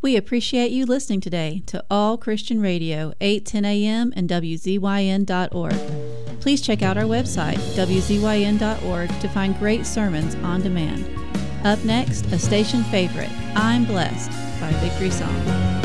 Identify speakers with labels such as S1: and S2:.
S1: We appreciate you listening today to All Christian Radio, 8:10 a.m. and WZYN.org. Please check out our website, WZYN.org, to find great sermons on demand. Up next, a station favorite, I'm Blessed, by Victory Song.